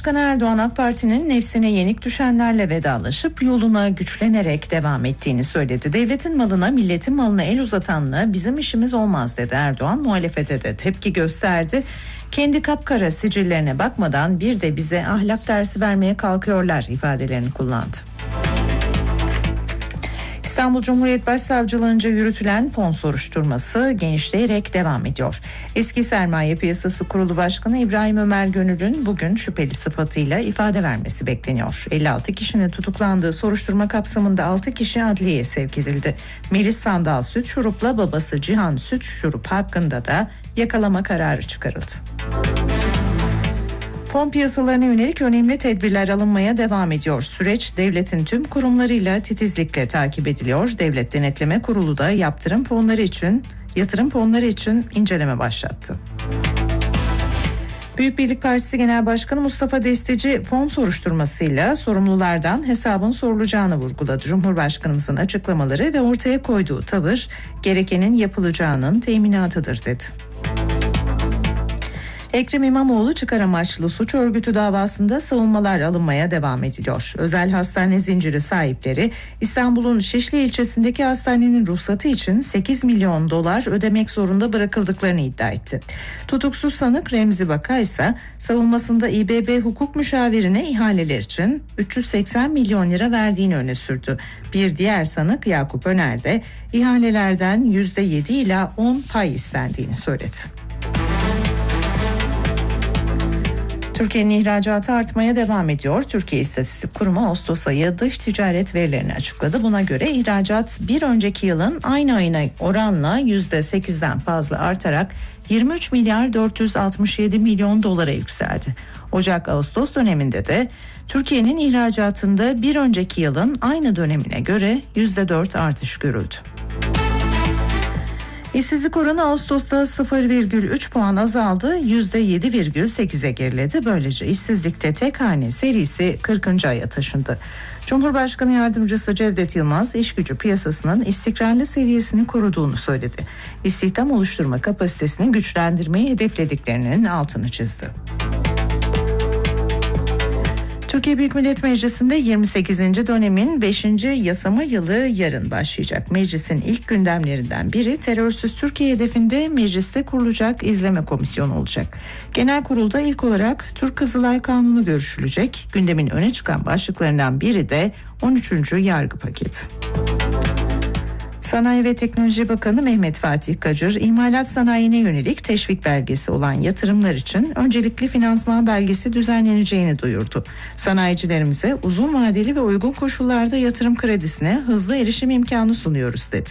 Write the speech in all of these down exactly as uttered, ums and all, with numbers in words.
Cumhurbaşkanı Erdoğan AK Parti'nin nefsine yenik düşenlerle vedalaşıp yoluna güçlenerek devam ettiğini söyledi. Devletin malına, milletin malına el uzatanla bizim işimiz olmaz dedi Erdoğan. Muhalefete de tepki gösterdi. Kendi kapkara sicillerine bakmadan bir de bize ahlak dersi vermeye kalkıyorlar ifadelerini kullandı. İstanbul Cumhuriyet Başsavcılığınca yürütülen fon soruşturması genişleyerek devam ediyor. Eski Sermaye Piyasası Kurulu Başkanı İbrahim Ömer Gönül'ün bugün şüpheli sıfatıyla ifade vermesi bekleniyor. elli altı kişinin tutuklandığı soruşturma kapsamında altı kişi adliyeye sevk edildi. Melis Sandal Süt Şurup'la babası Cihan Süt Şurup hakkında da yakalama kararı çıkarıldı. Fon piyasalarına yönelik önemli tedbirler alınmaya devam ediyor. Süreç devletin tüm kurumlarıyla titizlikle takip ediliyor. Devlet Denetleme Kurulu da yaptırım fonları için, yatırım fonları için inceleme başlattı. Büyük Birlik Partisi Genel Başkanı Mustafa Destici fon soruşturmasıyla sorumlulardan hesabın sorulacağını vurguladı. Cumhurbaşkanımızın açıklamaları ve ortaya koyduğu tavır gerekenin yapılacağının teminatıdır dedi. Ekrem İmamoğlu çıkar amaçlı suç örgütü davasında savunmalar alınmaya devam ediliyor. Özel hastane zinciri sahipleri İstanbul'un Şişli ilçesindeki hastanenin ruhsatı için sekiz milyon dolar ödemek zorunda bırakıldıklarını iddia etti. Tutuksuz sanık Remzi Baka ise savunmasında İBB hukuk müşavirine ihaleler için üç yüz seksen milyon lira verdiğini öne sürdü. Bir diğer sanık Yakup Öner de ihalelerden yüzde yedi ila on pay istendiğini söyledi. Türkiye'nin ihracatı artmaya devam ediyor. Türkiye İstatistik Kurumu Ağustos ayı dış ticaret verilerini açıkladı. Buna göre ihracat bir önceki yılın aynı ayına oranla yüzde sekizden fazla artarak yirmi üç milyar dört yüz altmış yedi milyon dolara yükseldi. Ocak-Ağustos döneminde de Türkiye'nin ihracatında bir önceki yılın aynı dönemine göre yüzde dört artış görüldü. İşsizlik oranı Ağustos'ta sıfır virgül üç puan azaldı, yüzde yedi virgül sekize geriledi. Böylece işsizlikte tek hane serisi kırkıncı aya taşındı. Cumhurbaşkanı Yardımcısı Cevdet Yılmaz, iş gücü piyasasının istikrarlı seviyesini koruduğunu söyledi. İstihdam oluşturma kapasitesini güçlendirmeyi hedeflediklerinin altını çizdi. Türkiye Büyük Millet Meclisi'nde yirmi sekizinci dönemin beşinci yasama yılı yarın başlayacak. Meclisin ilk gündemlerinden biri terörsüz Türkiye hedefinde mecliste kurulacak izleme komisyonu olacak. Genel kurulda ilk olarak Türk Kızılay Kanunu görüşülecek. Gündemin öne çıkan başlıklarından biri de on üçüncü yargı paketi. Sanayi ve Teknoloji Bakanı Mehmet Fatih Kacır, imalat sanayine yönelik teşvik belgesi olan yatırımlar için öncelikli finansman belgesi düzenleneceğini duyurdu. Sanayicilerimize uzun vadeli ve uygun koşullarda yatırım kredisine hızlı erişim imkanı sunuyoruz dedi.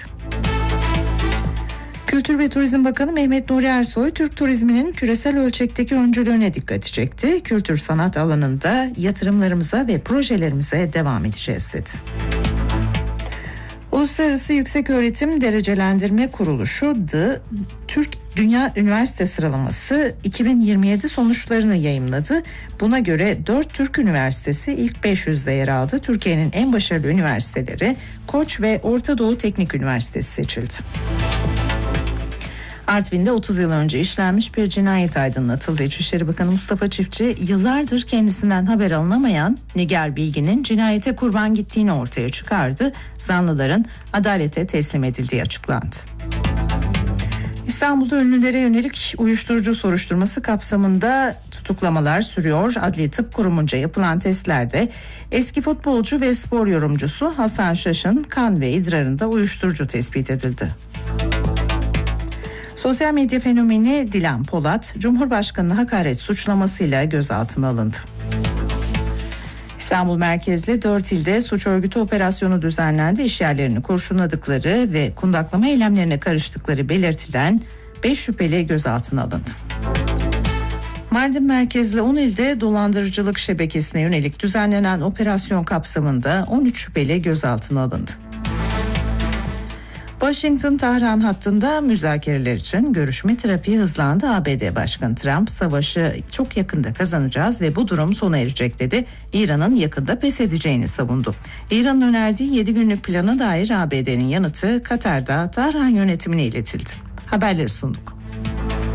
Kültür ve Turizm Bakanı Mehmet Nuri Ersoy, Türk turizminin küresel ölçekteki öncülüğüne dikkat çekti. Kültür sanat alanında yatırımlarımıza ve projelerimize devam edeceğiz dedi. Uluslararası Yükseköğretim Derecelendirme Kuruluşu D Türk Dünya Üniversite Sıralaması iki bin yirmi yedi sonuçlarını yayımladı. Buna göre dört Türk üniversitesi ilk beş yüzde yer aldı. Türkiye'nin en başarılı üniversiteleri Koç ve Orta Doğu Teknik Üniversitesi seçildi. Artvin'de otuz yıl önce işlenmiş bir cinayet aydınlatıldı. İçişleri Bakanı Mustafa Çiftçi, yıllardır kendisinden haber alınamayan Nigar Bilgin'in cinayete kurban gittiğini ortaya çıkardı. Zanlıların adalete teslim edildiği açıklandı. İstanbul'da ünlülere yönelik uyuşturucu soruşturması kapsamında tutuklamalar sürüyor. Adli Tıp Kurumu'nca yapılan testlerde eski futbolcu ve spor yorumcusu Hasan Şaş'ın kan ve idrarında uyuşturucu tespit edildi. Sosyal medya fenomeni Dilan Polat, Cumhurbaşkanı'na hakaret suçlamasıyla gözaltına alındı. İstanbul merkezli dört ilde suç örgütü operasyonu düzenlendi. İşyerlerini kurşunladıkları ve kundaklama eylemlerine karıştıkları belirtilen beş şüpheli gözaltına alındı. Mardin merkezli on ilde dolandırıcılık şebekesine yönelik düzenlenen operasyon kapsamında on üç şüpheli gözaltına alındı. Washington-Tahran hattında müzakereler için görüşme trafiği hızlandı. A B D Başkanı Trump, savaşı çok yakında kazanacağız ve bu durum sona erecek dedi. İran'ın yakında pes edeceğini savundu. İran'ın önerdiği yedi günlük plana dair A B D'nin yanıtı Katar'da Tahran yönetimine iletildi. Haberleri sunduk.